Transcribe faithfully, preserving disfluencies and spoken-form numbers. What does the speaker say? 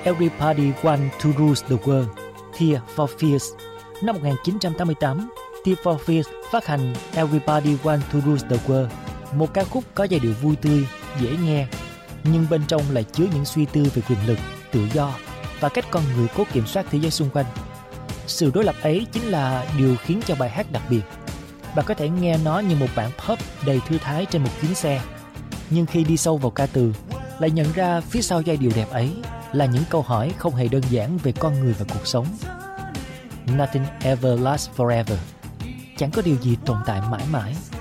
Everybody Want to Rule the World, Tears for Fears. Năm một nghìn chín trăm tám mươi tám, Tears for Fears phát hành Everybody Want to Rule the World, một ca khúc có giai điệu vui tươi, dễ nghe, nhưng bên trong lại chứa những suy tư về quyền lực, tự do và cách con người cố kiểm soát thế giới xung quanh. Sự đối lập ấy chính là điều khiến cho bài hát đặc biệt. Bạn có thể nghe nó như một bản pop đầy thư thái trên một chuyến xe, nhưng khi đi sâu vào ca từ, lại nhận ra phía sau giai điệu đẹp ấy là những câu hỏi không hề đơn giản về con người và cuộc sống. Nothing ever lasts forever. Chẳng có điều gì tồn tại mãi mãi.